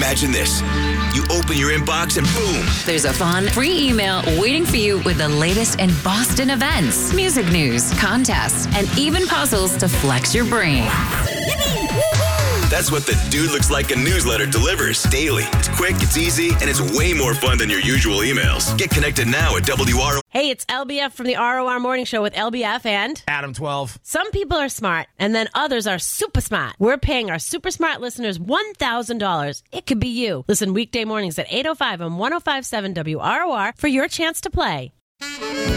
Imagine this. You open your inbox and boom. There's a fun, free email waiting for you with the latest in Boston events, music news, contests, and even puzzles to flex your brain. That's what the Dude Looks Like a Newsletter delivers daily. It's quick, it's easy, and it's way more fun than your usual emails. Get connected now at WROR. Hey, it's LBF from the ROR Morning Show with LBF and Adam 12. Some people are smart, and then others are super smart. We're paying our super smart listeners $1,000. It could be you. Listen weekday mornings at 8:05 on 105.7 WROR for your chance to play.